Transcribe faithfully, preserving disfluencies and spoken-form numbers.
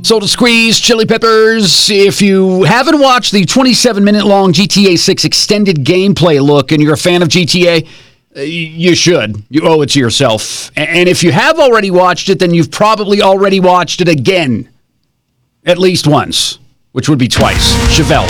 Soda Squeeze, Chili Peppers. If you haven't watched the twenty-seven minute long G T A six extended gameplay look and you're a fan of G T A, you should. You owe it to yourself. And if you have already watched it, then you've probably already watched it again. At least once, which would be twice. Chevelle.